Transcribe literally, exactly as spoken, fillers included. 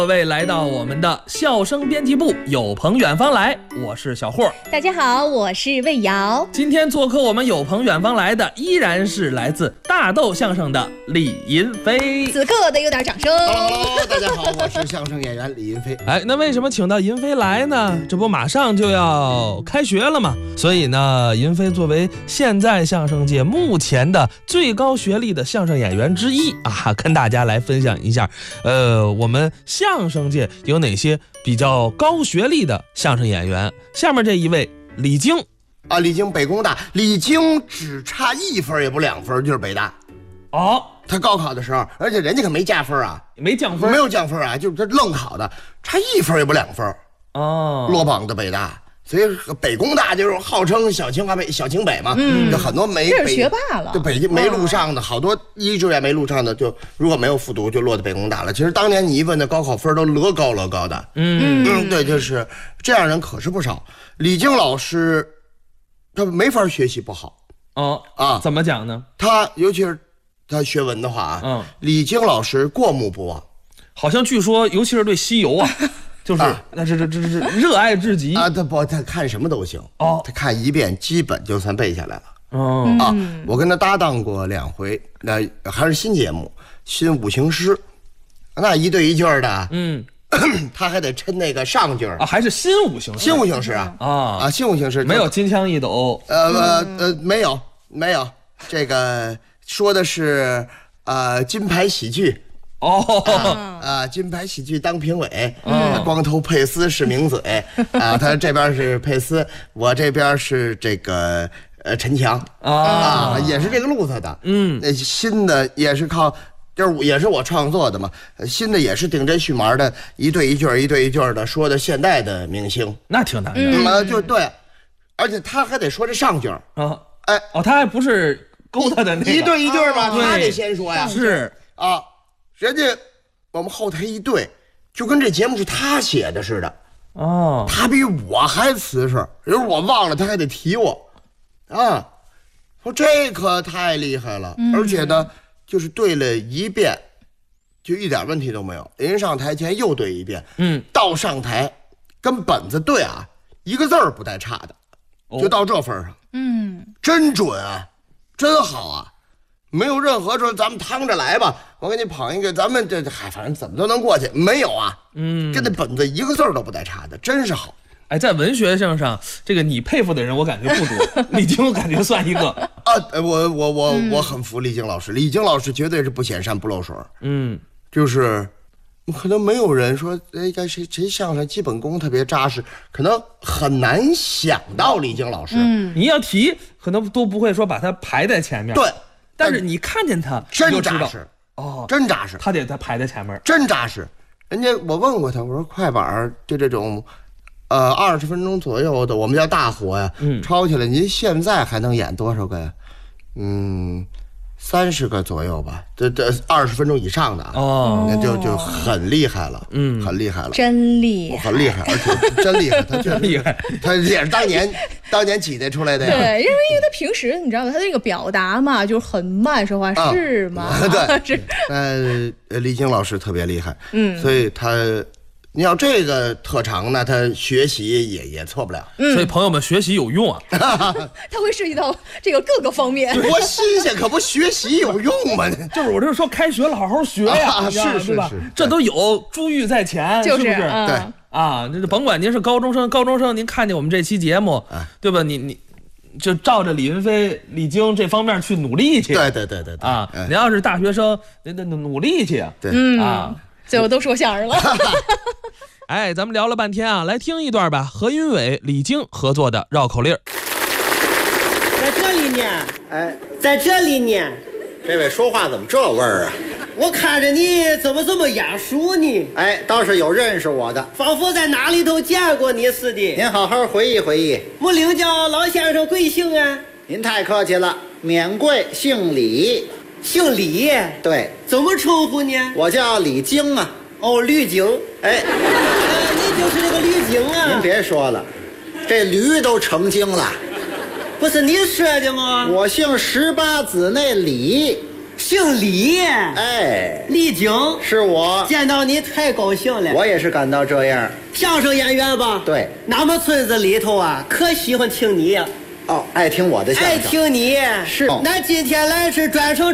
各位来到我们的笑声编辑部，有朋远方来，我是小霍。 大家好，我是魏瑶。 今天做客我们有朋远方来的依然是来自大豆相声的李银飞。 此刻得有点掌声。 Hello， 大家好，我是相声演员李银飞。 哎，那为什么请到银飞来呢？这不马上就要开学了嘛，所以呢，银飞作为现在相声界目前的最高学历的相声演员之一啊，跟大家来分享一下，呃，我们相声界有哪些比较高学历的相声演员。下面这一位李菁啊，李菁北工大，李菁只差一分也不两分就是北大。 哦， 他高考的时候，而且人家可没加分啊， 没降分， 没有降分啊，就是他愣考的，差一分也不两分哦， 落榜的北大。所以北工大就是号称小清华北、小清北嘛，嗯，就很多没这是学霸了， 就北京没录上的，好多一志愿没录上的，就如果没有复读，就落在北工大了。其实当年你一问那高考分都乐高乐高的，嗯嗯，对，就是这样人可是不少。李菁老师他没法学习不好哦啊， 怎么讲呢？ 他尤其是他学文的话啊，嗯，李菁老师过目不忘， 好像据说，尤其是对西游啊。就是那是这这这热爱至极啊！他不，他看什么都行哦，他看一遍基本就算背下来了哦啊！我跟他搭档过两回，那还是新节目《新五行诗》，那一对一句的，嗯，他还得抻那个上句啊，还是新五行诗， 新五行诗啊啊啊！新五行诗没有金枪一斗， 呃呃呃，没有没有，这个说的是呃金牌喜剧。 哦啊, 啊，金牌喜剧当评委，嗯，光头佩斯是名嘴啊，他这边是佩斯，我这边是这个呃陈强啊, 啊，也是这个路子的，嗯，那新的也是靠，就是也是我创作的嘛，新的也是顶针续麻的，一对一句一对一句的说的现代的明星， 那挺难的， 嗯，啊、就对，而且他还得说这上句啊， 哎哦，他还不是勾他的那个一对一句嘛，他得先说呀， 是啊。人家我们后台一对，就跟这节目是他写的似的哦，他比我还瓷实，有时候我忘了他还得提我啊，说这可太厉害了，嗯、而且呢，就是对了一遍，就一点问题都没有。人上台前又对一遍，嗯，到上台跟本子对啊，一个字儿不带差的，就到这份上，嗯，真准啊，真好啊。没有任何说咱们趟着来吧，我给你捧一个，咱们这嗨，反正怎么都能过去，没有啊，嗯，跟那本子一个字都不带差的，真是好。 哎，在文学上上，这个你佩服的人我感觉不多，李菁我感觉算一个啊，我我我、嗯、我很服李菁老师，李菁老师绝对是不显山不露水，嗯，就是可能没有人说哎，谁谁相声基本功特别扎实，可能很难想到李菁老师， 嗯，你要提可能都不会说把他排在前面， 对。 但是你看见他真扎实哦，真扎实， 他得他排在前面， 真扎实。人家我问过他，我说快板就这种，呃，二十分钟左右的，我们叫大活呀，嗯，抄起来，您现在还能演多少个呀？嗯，三十个左右吧，这这二十分钟以上的哦，那就就很厉害了，嗯，很厉害了， 真厉害， 很厉害，而且真厉害，他真厉害，他也是当年当年挤兑出来的呀。 对，因为因为他平时你知道他这个表达嘛，就是很慢说话，啊、是吗？ 对，是。呃，李菁老师特别厉害，嗯，所以他。你要这个特长呢，他学习也也错不了。 嗯，所以朋友们学习有用啊， 他会涉及到这个各个方面。 多新鲜，可不学习有用吗？ 就是我这说开学了，好好学呀， 啊、是是吧？这都有珠玉在前， 就是不是？ 嗯、 对啊，这甭管您是高中生，高中生您看见我们这期节目，啊、对吧？你你就照着李云飞、李菁这方面去努力去。 对对对对对啊！您要是大学生，您得努力去啊。 对啊， 最后都说相声了。 哎，咱们聊了半天啊，来听一段吧。何云伟、李菁合作的绕口令。 在这里呢，哎，在这里呢。 这位说话怎么这味儿啊？ 我看着你怎么这么眼熟呢？ 哎，倒是有认识我的， 仿佛在哪里头见过你似的。 您好好回忆回忆。 我领教老先生贵姓啊？ 您太客气了，免贵，姓李。 姓李？ 对。 怎么称呼呢？ 我叫李菁啊。 哦，绿井， 哎， 呃，你就是那个绿井啊！ 您别说了，这驴都成精了。 不是你说的吗？ 我姓十八子那李， 姓李， 哎， 李菁， 是我， 见到你太高兴了。 我也是感到这样。 相声演员吧？ 对， 俺们村子里头啊，可喜欢听你呀。 哦，爱听我的相声， 爱听你。 是。 那今天来是专程